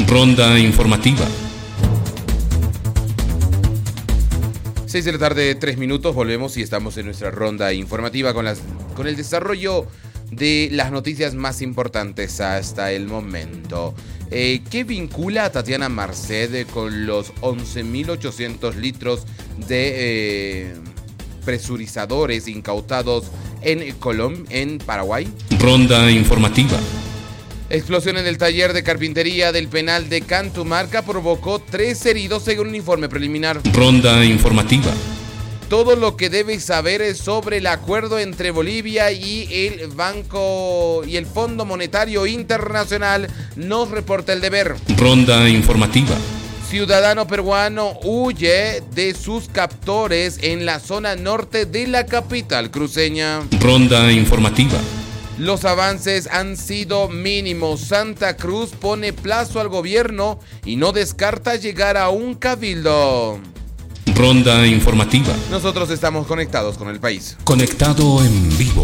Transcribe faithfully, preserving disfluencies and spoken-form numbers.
Ronda informativa. seis de la tarde, tres minutos, volvemos y estamos en nuestra ronda informativa con, las, con el desarrollo de las noticias más importantes hasta el momento. Eh, ¿Qué vincula a Tatiana Marced con los once mil ochocientos litros de eh, presurizadores incautados en Colom, en Paraguay? Ronda informativa. Explosión en el taller de carpintería del penal de Cantumarca provocó tres heridos según un informe preliminar. Ronda informativa. Todo lo que debes saber es sobre el acuerdo entre Bolivia y el Banco y el Fondo Monetario Internacional, nos reporta El Deber. Ronda informativa. Ciudadano peruano huye de sus captores en la zona norte de la capital cruceña. Ronda informativa. Los avances han sido mínimos. Santa Cruz pone plazo al gobierno y no descarta llegar a un cabildo. Ronda informativa. Nosotros estamos conectados con el país. Conectado en vivo.